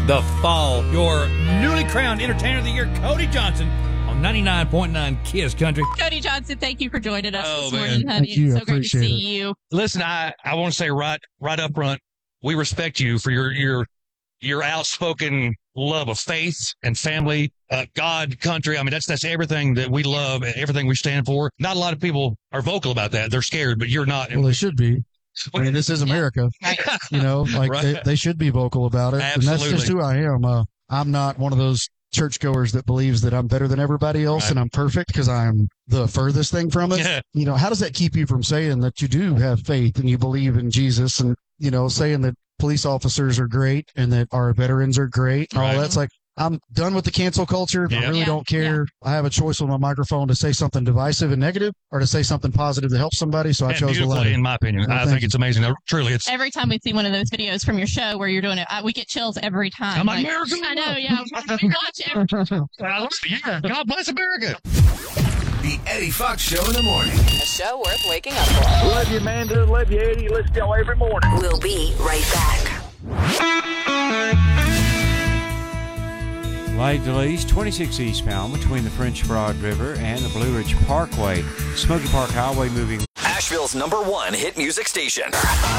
the fall. Your newly crowned Entertainer of the Year, Cody Johnson, on 99.9 KISS Country. Cody Johnson, thank you for joining us this man. morning, honey. Thank you. It's I so great to appreciate see you. Listen, I want to say right up front, we respect you for your outspoken love of faith and family, God, country. I mean, that's everything that we love and everything we stand for. Not a lot of people are vocal about that. They're scared, but you're not. Well, they should be. I mean, this is America. You know, like Right. they should be vocal about it. Absolutely. And that's just who I am. I'm not one of those churchgoers that believes that I'm better than everybody else Right. and I'm perfect because I'm the furthest thing from it. Yeah. You know, how does that keep you from saying that you do have faith and you believe in Jesus and, you know, saying that police officers are great and that our veterans are great and Right. all that's like, I'm done with the cancel culture. Yeah. I really Yeah. don't care. I have a choice with my microphone to say something divisive and negative or to say something positive to help somebody. So I And chose the beautifully, latter. in my opinion. Well, I thank think you. it's amazing. Truly, it's. Every time we see one of those videos from your show where you're doing it, we get chills every time. I'm like, America. I know, yeah. We watch every Yeah, God bless America. The Eddie Fox Show in the morning. A show worth waking up for. Love you, Amanda. Love you, Eddie. Listen to y'all every morning. We'll be right back. Light delays 26 eastbound between the French Broad River and the Blue Ridge Parkway. Smoky Park Highway moving. Asheville's #1 hit music station.